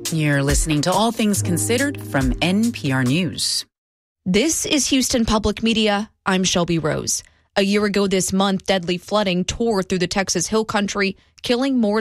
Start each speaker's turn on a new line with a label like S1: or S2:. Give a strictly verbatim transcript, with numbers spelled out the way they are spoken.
S1: You're listening to All Things Considered from N P R News.
S2: This is Houston Public Media. I'm Shelby Rose. A year ago this month, deadly flooding tore through the Texas Hill Country, killing more